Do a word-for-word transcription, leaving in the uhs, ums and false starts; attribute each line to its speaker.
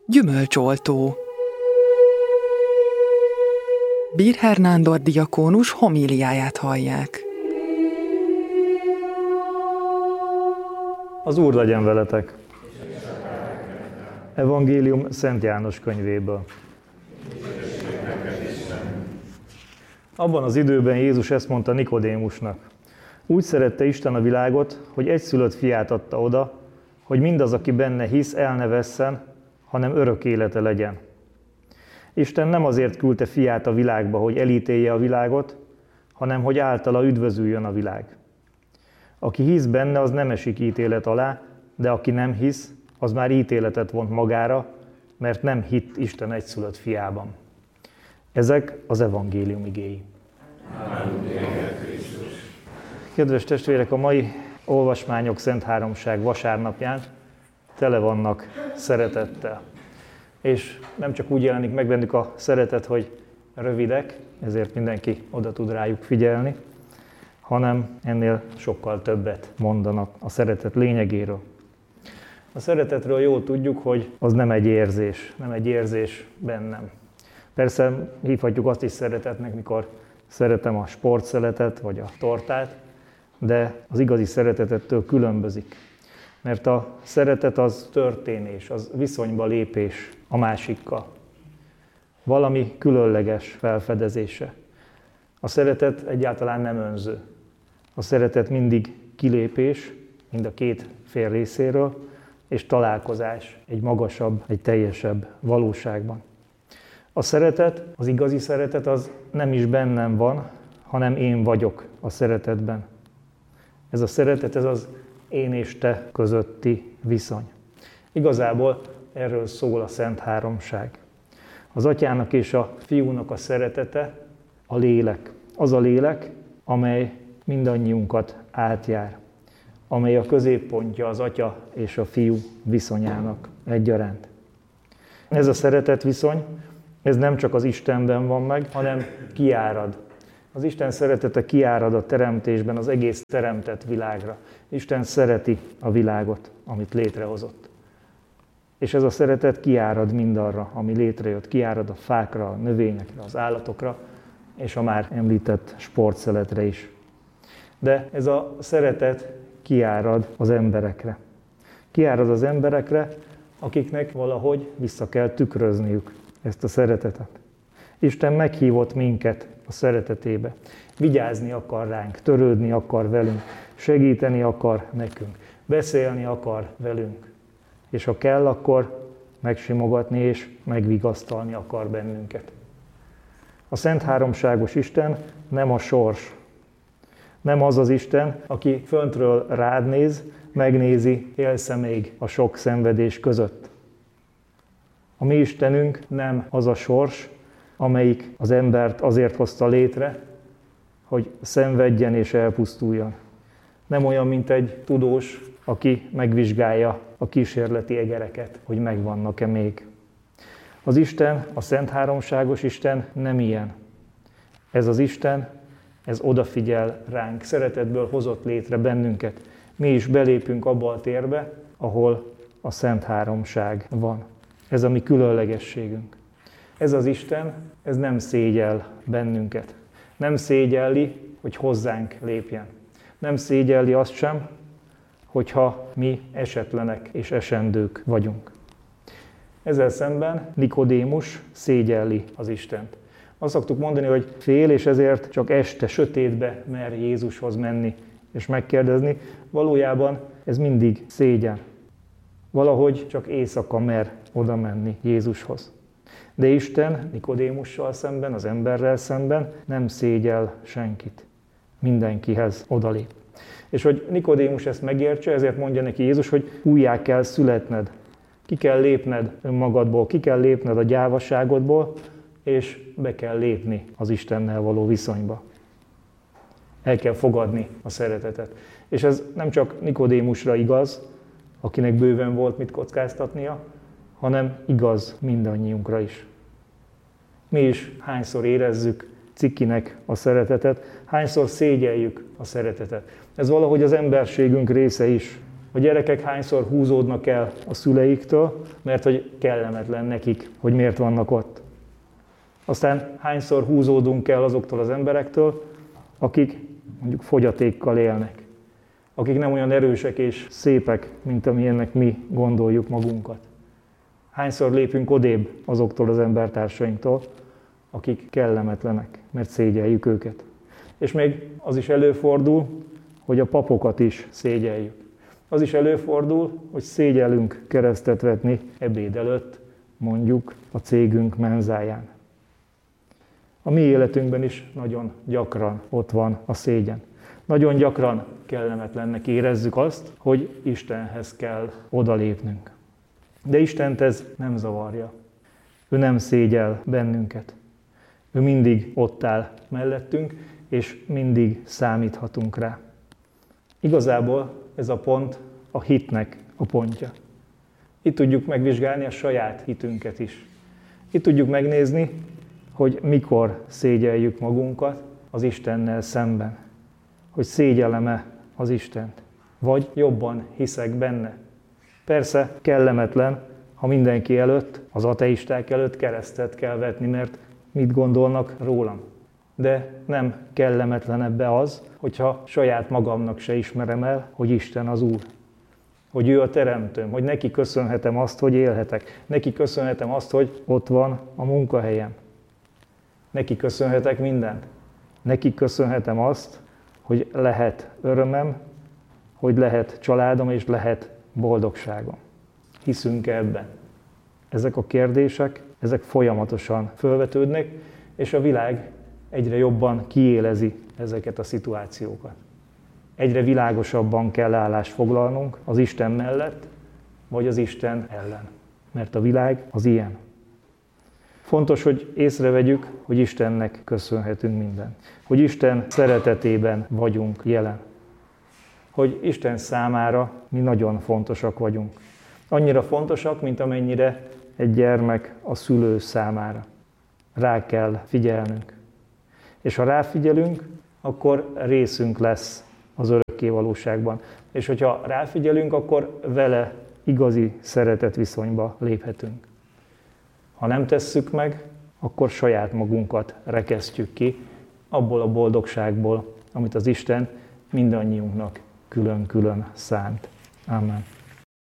Speaker 1: Gyümölcsoltó. Birher Nándor diakónus homíliáját hallják.
Speaker 2: Az Úr legyen veletek! Evangélium Szent János könyvéből. Abban az időben Jézus ezt mondta Nikodémusnak. Úgy szerette Isten a világot, hogy egyszülött fiát adta oda, hogy mindaz, aki benne hisz, el ne vesszen, hanem örök élete legyen. Isten nem azért küldte fiát a világba, hogy elítélje a világot, hanem hogy általa üdvözüljön a világ. Aki hisz benne, az nem esik ítélet alá, de aki nem hisz, az már ítéletet vont magára, mert nem hitt Isten egyszülött fiában. Ezek az evangélium igéi. Kedves testvérek, a mai olvasmányok Szent Háromság vasárnapján tele vannak szeretettel. És nem csak úgy jelenik meg bennük a szeretet, hogy rövidek, ezért mindenki oda tud rájuk figyelni, hanem ennél sokkal többet mondanak a szeretet lényegéről. A szeretetről jól tudjuk, hogy az nem egy érzés, nem egy érzés bennem. Persze hívhatjuk azt is szeretetnek, mikor szeretem a sportszeletet vagy a tortát, de az igazi szeretetettől különbözik. Mert a szeretet az történés, az viszonyba lépés a másikkal. Valami különleges felfedezése. A szeretet egyáltalán nem önző. A szeretet mindig kilépés, mind a két fél részéről, és találkozás egy magasabb, egy teljesebb valóságban. A szeretet, az igazi szeretet az nem is bennem van, hanem én vagyok a szeretetben. Ez a szeretet, ez az én és te közötti viszony. Igazából erről szól a Szent Háromság. Az Atyának és a Fiúnak a szeretete a lélek. Az a lélek, amely mindannyiunkat átjár, amely a középpontja az Atya és a Fiú viszonyának egyaránt. Ez a szeretet viszony, ez nem csak az Istenben van meg, hanem kiárad. Az Isten szeretete kiárad a teremtésben az egész teremtett világra. Isten szereti a világot, amit létrehozott. És ez a szeretet kiárad mindarra, ami létrejött, kiárad a fákra, a növényekre, az állatokra, és a már említett sportszeletre is. De ez a szeretet kiárad az emberekre. Kiárad az emberekre, akiknek valahogy vissza kell tükrözniük ezt a szeretetet. Isten meghívott minket a szeretetébe. Vigyázni akar ránk, törődni akar velünk, segíteni akar nekünk, beszélni akar velünk. És ha kell, akkor megsimogatni és megvigasztalni akar bennünket. A Szent Háromságos Isten nem a sors, nem az az Isten, aki föntről rád néz, megnézi, élsz-e még a sok szenvedés között. A mi Istenünk nem az a sors, amelyik az embert azért hozta létre, hogy szenvedjen és elpusztuljon. Nem olyan, mint egy tudós, aki megvizsgálja a kísérleti egereket, hogy megvannak-e még. Az Isten, a Szent Háromságos Isten nem ilyen. Ez az Isten, ez odafigyel ránk, szeretetből hozott létre bennünket. Mi is belépünk abba a térbe, ahol a Szent Háromság van. Ez a mi különlegességünk. Ez az Isten, ez nem szégyel bennünket. Nem szégyelli, hogy hozzánk lépjen. Nem szégyelli azt sem, hogyha mi esetlenek és esendők vagyunk. Ezzel szemben Nikodémus szégyelli az Istent. Azt szoktuk mondani, hogy fél, és ezért csak este sötétbe mer Jézushoz menni és megkérdezni. Valójában ez mindig szégyen. Valahogy csak éjszaka mer oda menni Jézushoz. De Isten Nikodémussal szemben, az emberrel szemben nem szégyel senkit. Mindenkihez odalép. És hogy Nikodémus ezt megértse, ezért mondja neki Jézus, hogy újjá kell születned. Ki kell lépned önmagadból, ki kell lépned a gyávaságodból, és be kell lépni az Istennel való viszonyba. El kell fogadni a szeretetet. És ez nem csak Nikodémusra igaz, akinek bőven volt mit kockáztatnia, hanem igaz mindannyiunkra is. Mi is hányszor érezzük cikinek a szeretetet, hányszor szégyeljük a szeretetet. Ez valahogy az emberségünk része is. A gyerekek hányszor húzódnak el a szüleiktől, mert hogy kellemetlen nekik, hogy miért vannak ott. Aztán hányszor húzódunk el azoktól az emberektől, akik mondjuk fogyatékkal élnek, akik nem olyan erősek és szépek, mint amilyennek mi gondoljuk magunkat. Hányszor lépünk odébb azoktól az embertársainktól, akik kellemetlenek, mert szégyeljük őket. És még az is előfordul, hogy a papokat is szégyeljük. Az is előfordul, hogy szégyellünk keresztet vetni ebéd előtt, mondjuk a cégünk menzáján. A mi életünkben is nagyon gyakran ott van a szégyen. Nagyon gyakran kellemetlennek érezzük azt, hogy Istenhez kell odalépnünk. De Istent ez nem zavarja. Ő nem szégyel bennünket. Ő mindig ott áll mellettünk, és mindig számíthatunk rá. Igazából ez a pont a hitnek a pontja. Itt tudjuk megvizsgálni a saját hitünket is. Itt tudjuk megnézni, hogy mikor szégyeljük magunkat az Istennel szemben. Hogy szégyellem-e az Istent, vagy jobban hiszek benne. Persze kellemetlen, ha mindenki előtt, az ateisták előtt keresztet kell vetni, mert mit gondolnak rólam. De nem kellemetlenebb az, hogyha saját magamnak se ismerem el, hogy Isten az Úr. Hogy ő a teremtőm, hogy neki köszönhetem azt, hogy élhetek. Neki köszönhetem azt, hogy ott van a munkahelyem. Neki köszönhetek mindent. Neki köszönhetem azt, hogy lehet örömem, hogy lehet családom és lehet boldogságom. Hiszünk ebben? Ezek a kérdések, ezek folyamatosan fölvetődnek, és a világ egyre jobban kiélezi ezeket a szituációkat. Egyre világosabban kell állást foglalnunk az Isten mellett, vagy az Isten ellen. Mert a világ az ilyen. Fontos, hogy észrevegyük, hogy Istennek köszönhetünk mindent. Hogy Isten szeretetében vagyunk jelen. Hogy Isten számára mi nagyon fontosak vagyunk. Annyira fontosak, mint amennyire egy gyermek a szülő számára. Rá kell figyelnünk. És ha ráfigyelünk, akkor részünk lesz az örökké valóságban. És hogyha ráfigyelünk, akkor vele igazi szeretetviszonyba léphetünk. Ha nem tesszük meg, akkor saját magunkat rekesztjük ki abból a boldogságból, amit az Isten mindannyiunknak külön-külön szánt. Amen.